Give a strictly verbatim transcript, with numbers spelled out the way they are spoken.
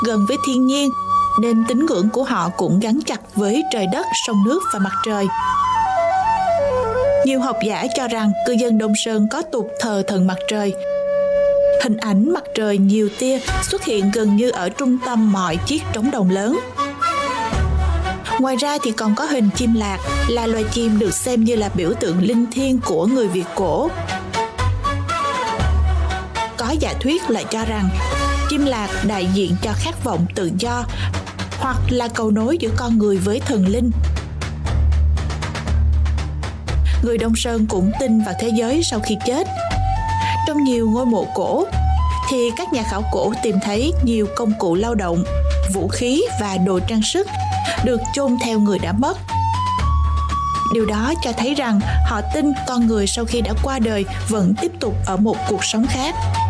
gần với thiên nhiên, nên tín ngưỡng của họ cũng gắn chặt với trời đất, sông nước và mặt trời. Nhiều học giả cho rằng cư dân Đông Sơn có tục thờ thần mặt trời. Hình ảnh mặt trời nhiều tia xuất hiện gần như ở trung tâm mọi chiếc trống đồng lớn. Ngoài ra thì còn có hình chim lạc, là loài chim được xem như là biểu tượng linh thiêng của người Việt cổ. Có giả thuyết lại cho rằng chim lạc đại diện cho khát vọng tự do hoặc là cầu nối giữa con người với thần linh. Người Đông Sơn cũng tin vào thế giới sau khi chết. Trong nhiều ngôi mộ cổ thì các nhà khảo cổ tìm thấy nhiều công cụ lao động, vũ khí và đồ trang sức được chôn theo người đã mất. Điều đó cho thấy rằng họ tin con người sau khi đã qua đời vẫn tiếp tục ở một cuộc sống khác.